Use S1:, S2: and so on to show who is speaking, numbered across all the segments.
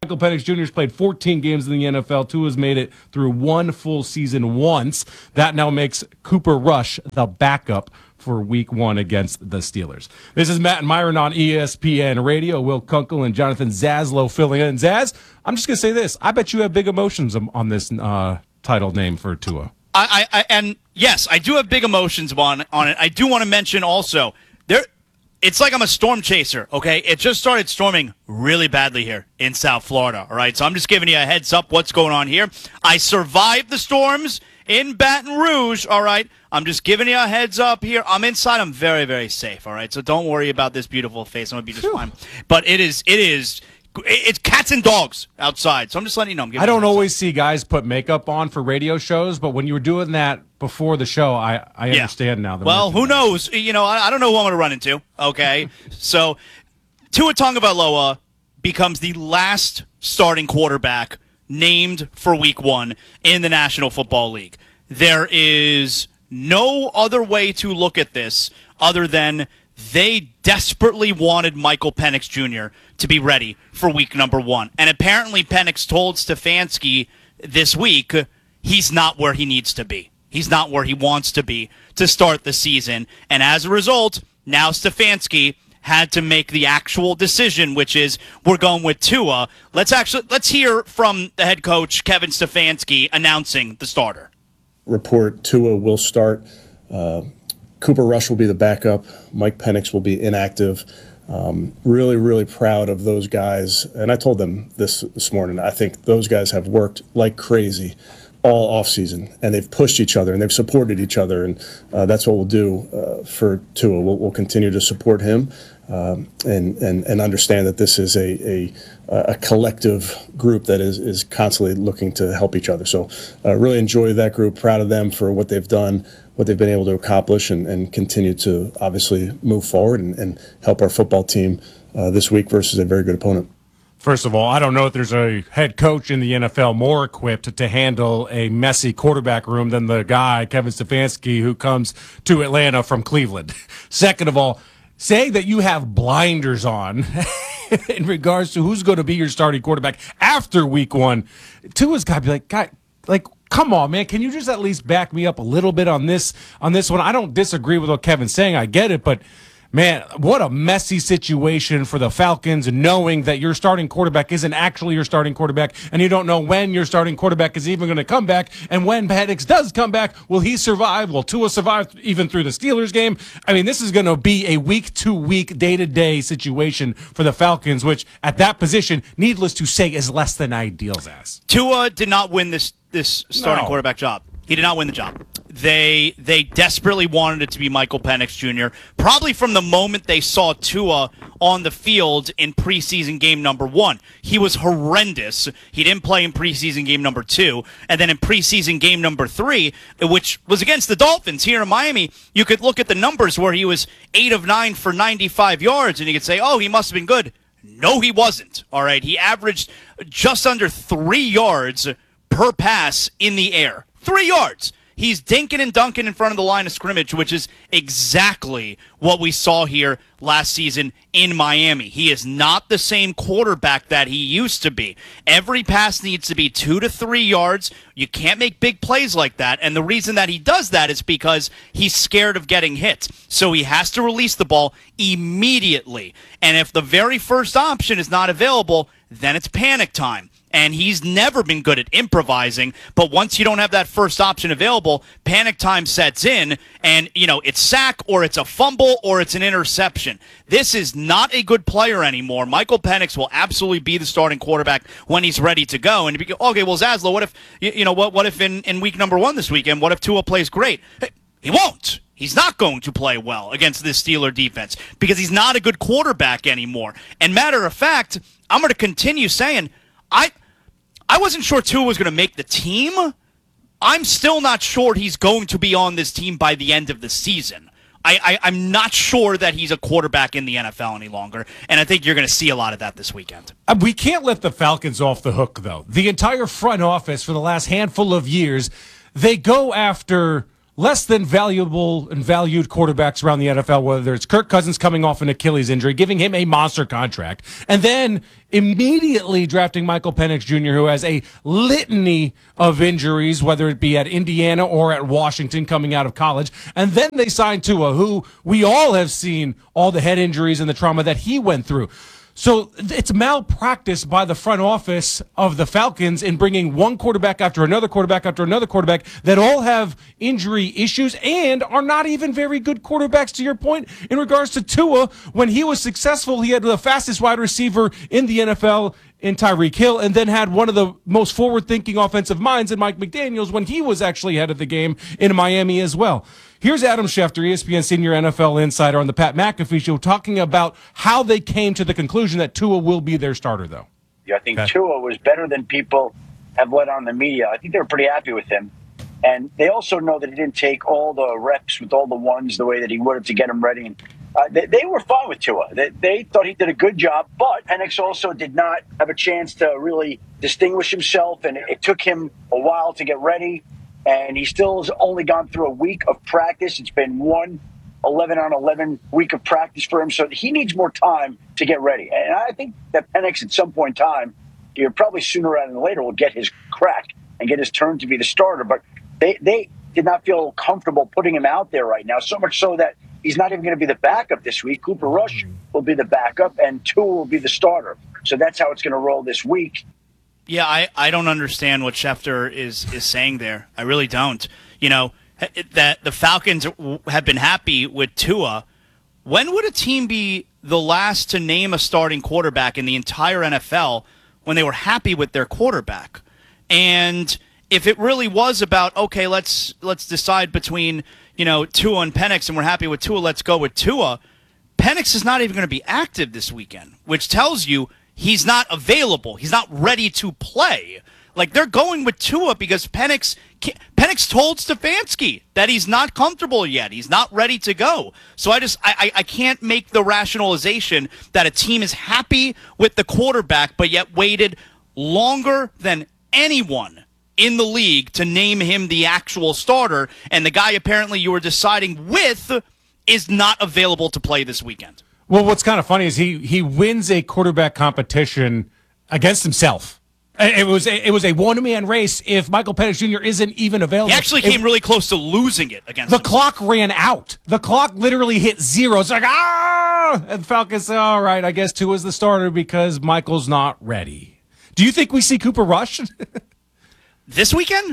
S1: Michael Penix Jr. has played 14 games in the NFL. Tua's made it through one full season once. That now makes Cooper Rush the backup for week 1 against the Steelers. This is Matt and Myron on ESPN Radio. Will Kunkel and Jonathan Zaslow filling in. Zaz, I'm just going to say this. I bet you have big emotions on this title name for Tua.
S2: And yes, I do have big emotions on it. I do want to mention also, it's like I'm a storm chaser, okay? It just started storming really badly here in South Florida, all right? So I'm just giving you a heads up what's going on here. I survived the storms in Baton Rouge, all right? I'm just giving you a heads up here. I'm inside. I'm very, very safe, all right? So don't worry about this beautiful face. I'm going to be just fine. But it's cats and dogs outside. So I'm just letting you know.
S1: I don't always see guys put makeup on for radio shows, but when you were doing that before the show, I understand now.
S2: Well, who knows? You know, I don't know who I'm going to run into, okay? So Tua Tagovailoa becomes the last starting quarterback named for Week 1 in the National Football League. There is no other way to look at this other than they desperately wanted Michael Penix Jr. to be ready for week number 1. And apparently Penix told Stefanski this week he's not where he needs to be. He's not where he wants to be to start the season. And as a result, now Stefanski had to make the actual decision, which is we're going with Tua. Let's hear from the head coach, Kevin Stefanski, announcing the starter.
S3: Report Tua will start. Cooper Rush will be the backup. Mike Penix will be inactive. Really, really proud of those guys. And I told them this morning, I think those guys have worked like crazy all offseason, and they've pushed each other, and they've supported each other, and that's what we'll do for Tua. We'll continue to support him and understand that this is a collective group that is constantly looking to help each other. So really enjoy that group, proud of them for what they've done, what they've been able to accomplish, and continue to obviously move forward and help our football team this week versus a very good opponent.
S1: First of all, I don't know if there's a head coach in the NFL more equipped to handle a messy quarterback room than the guy, Kevin Stefanski, who comes to Atlanta from Cleveland. Second of all, saying that you have blinders on in regards to who's going to be your starting quarterback after week 1, Tua's got to be like, God, come on, man. Can you just at least back me up a little bit on this one? I don't disagree with what Kevin's saying. I get it, but man, what a messy situation for the Falcons, knowing that your starting quarterback isn't actually your starting quarterback, and you don't know when your starting quarterback is even going to come back, and when Penix does come back, will he survive? Will Tua survive even through the Steelers game? I mean, this is going to be a week-to-week, day-to-day situation for the Falcons, which at that position, needless to say, is less than ideal, Zaz.
S2: Tua did not win this starting quarterback job. He did not win the job. They desperately wanted it to be Michael Penix Jr. Probably from the moment they saw Tua on the field in preseason game number 1. He was horrendous. He didn't play in preseason game number 2. And then in preseason game number 3, which was against the Dolphins here in Miami, you could look at the numbers where he was 8 of 9 for 95 yards, and you could say, oh, he must have been good. No, he wasn't. All right, he averaged just under 3 yards per pass in the air. 3 yards. He's dinking and dunking in front of the line of scrimmage, which is exactly what we saw here last season in Miami. He is not the same quarterback that he used to be. Every pass needs to be 2 to 3 yards. You can't make big plays like that. And the reason that he does that is because he's scared of getting hit. So he has to release the ball immediately. And if the very first option is not available, then it's panic time. And he's never been good at improvising, but once you don't have that first option available, panic time sets in, and, it's sack, or it's a fumble, or it's an interception. This is not a good player anymore. Michael Penix will absolutely be the starting quarterback when he's ready to go. And okay, well, Zaslow, what if, what if in week number 1 this weekend, what if Tua plays great? He won't. He's not going to play well against this Steeler defense because he's not a good quarterback anymore. And matter of fact, I'm going to continue saying, I wasn't sure Tua was going to make the team. I'm still not sure he's going to be on this team by the end of the season. I'm not sure that he's a quarterback in the NFL any longer, and I think you're going to see a lot of that this weekend.
S1: We can't let the Falcons off the hook, though. The entire front office for the last handful of years, they go after less than valuable and valued quarterbacks around the NFL, whether it's Kirk Cousins coming off an Achilles injury, giving him a monster contract, and then immediately drafting Michael Penix Jr., who has a litany of injuries, whether it be at Indiana or at Washington coming out of college. And then they signed Tua, who we all have seen all the head injuries and the trauma that he went through. So it's malpractice by the front office of the Falcons in bringing one quarterback after another quarterback after another quarterback that all have injury issues and are not even very good quarterbacks, to your point, in regards to Tua. When he was successful, he had the fastest wide receiver in the NFL in Tyreek Hill, and then had one of the most forward-thinking offensive minds in Mike McDaniels when he was actually ahead of the game in Miami as well. Here's Adam Schefter, ESPN senior NFL insider on the Pat McAfee Show, talking about how they came to the conclusion that Tua will be their starter, though.
S4: Yeah, I think Tua was better than people have let on the media. I think they were pretty happy with him. And they also know that he didn't take all the reps with all the ones the way that he would have to get him ready. And they were fine with Tua. They thought he did a good job, but Penix also did not have a chance to really distinguish himself, and it took him a while to get ready. And he still has only gone through a week of practice. It's been one 11-on-11 week of practice for him, so he needs more time to get ready. And I think that Penix at some point in time, probably sooner rather than later, will get his crack and get his turn to be the starter. But they did not feel comfortable putting him out there right now, so much so that he's not even going to be the backup this week. Cooper Rush will be the backup, and Tua will be the starter. So that's how it's going to roll this week.
S2: Yeah, I don't understand what Schefter is saying there. I really don't. That the Falcons have been happy with Tua. When would a team be the last to name a starting quarterback in the entire NFL when they were happy with their quarterback? And if it really was about, okay, let's decide between, Tua and Penix, and we're happy with Tua, let's go with Tua. Penix is not even going to be active this weekend, which tells you he's not available. He's not ready to play. Like, they're going with Tua because Penix told Stefanski that he's not comfortable yet. He's not ready to go. So I can't make the rationalization that a team is happy with the quarterback but yet waited longer than anyone in the league to name him the actual starter, and the guy apparently you were deciding with is not available to play this weekend.
S1: Well, what's kind of funny is he wins a quarterback competition against himself. It was a one-man race if Michael Penix Jr. isn't even available.
S2: He actually came really close to losing it against himself.
S1: Clock ran out. The clock literally hit zero. It's like, and Falcons say, all right, I guess Tua's the starter because Michael's not ready. Do you think we see Cooper Rush
S2: this weekend?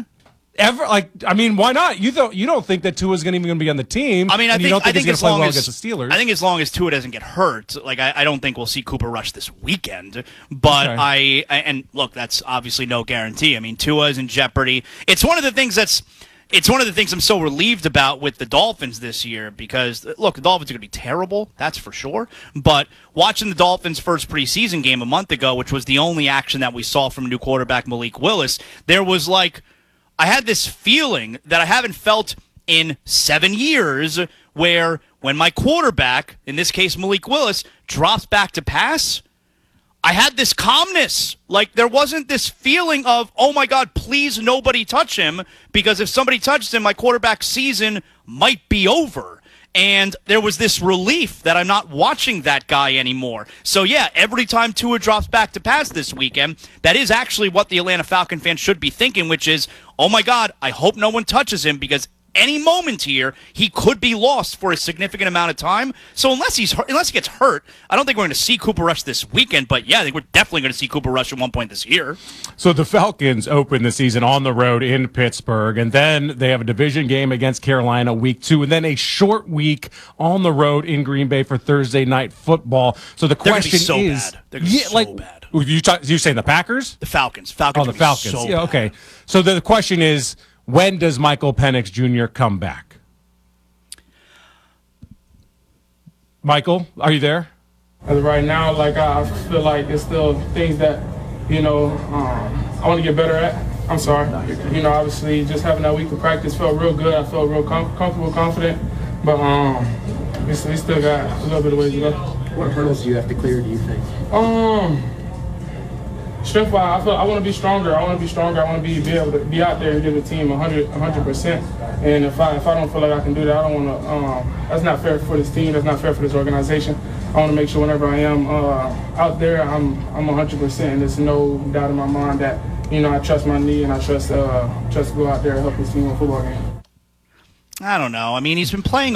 S1: Why not? You don't think that Tua's even going to be on the team?
S2: I mean,
S1: you don't think he's going to play well against the Steelers?
S2: I think as long as Tua doesn't get hurt, I don't think we'll see Cooper Rush this weekend. But okay. And look, that's obviously no guarantee. I mean, Tua is in jeopardy. It's one of the things I'm so relieved about with the Dolphins this year because, look, the Dolphins are going to be terrible, that's for sure. But watching the Dolphins' first preseason game a month ago, which was the only action that we saw from new quarterback Malik Willis, there was I had this feeling that I haven't felt in 7 years where when my quarterback, in this case Malik Willis, drops back to pass, I had this calmness. Like, there wasn't this feeling of, oh my God, please nobody touch him, because if somebody touches him, my quarterback season might be over. And there was this relief that I'm not watching that guy anymore. So, yeah, every time Tua drops back to pass this weekend, that is actually what the Atlanta Falcon fans should be thinking, which is, oh, my God, I hope no one touches him because any moment here, he could be lost for a significant amount of time. So unless he gets hurt, I don't think we're going to see Cooper Rush this weekend. But, yeah, I think we're definitely going to see Cooper Rush at one point this year. So
S1: the Falcons open the season on the road in Pittsburgh, and then they have a division game against Carolina week 2, and then a short week on the road in Green Bay for Thursday night football. So the question is,
S2: they're going to be so bad.
S1: You saying the Packers?
S2: The Falcons.
S1: The Falcons. So yeah, okay. So the question is, when does Michael Penix Jr. come back? Michael, are you there?
S5: As of right now, I feel like it's still things that, I want to get better at. I'm sorry. Obviously, just having that week of practice felt real good. I felt real comfortable, confident. But we still got a little bit of ways to go.
S6: What hurdles do you have to clear, do you think?
S5: strength-wise, I want to be stronger. I want to be able to be out there and give the team 100%. And if I don't feel like I can do that, I don't want to. That's not fair for this team. That's not fair for this organization. I want to make sure whenever I am out there, I'm 100%. And there's no doubt in my mind that I trust my knee and I trust to go out there and help this team win a football game.
S2: I don't know. I mean, he's been playing